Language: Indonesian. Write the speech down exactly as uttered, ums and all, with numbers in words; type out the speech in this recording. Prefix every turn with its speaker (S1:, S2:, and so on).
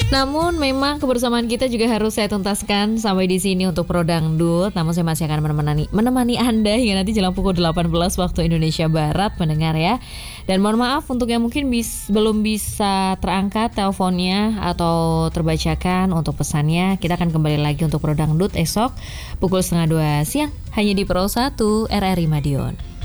S1: Namun memang kebersamaan kita juga harus saya tuntaskan sampai di sini untuk Pro Dangdut. Namun saya masih akan menemani menemani Anda hingga nanti jelang pukul delapan belas waktu Indonesia Barat, mendengar ya. Dan mohon maaf untuk yang mungkin bis, belum bisa terangkat teleponnya atau terbacakan untuk pesannya. Kita akan kembali lagi untuk Pro Dangdut esok pukul setengah dua siang hanya di Pro satu R R I Madiun.